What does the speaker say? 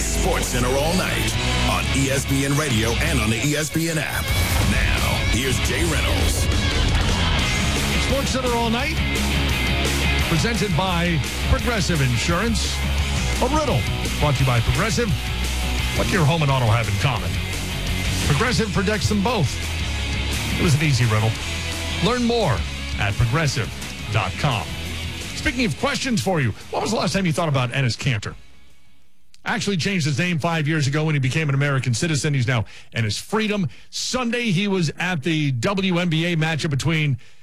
SportsCenter all night on ESPN Radio and on the ESPN app. Now, here's Jay Reynolds. SportsCenter all night, presented by Progressive Insurance. A riddle brought to you by Progressive. What do your home and auto have in common? Progressive protects them both. It was an easy riddle. Learn more at progressive.com. Speaking of questions for you, when was the last time you thought about Enes Kanter? Actually changed his name 5 years ago when he became an American citizen. He's now Enes Freedom. Sunday, he was at the WNBA matchup between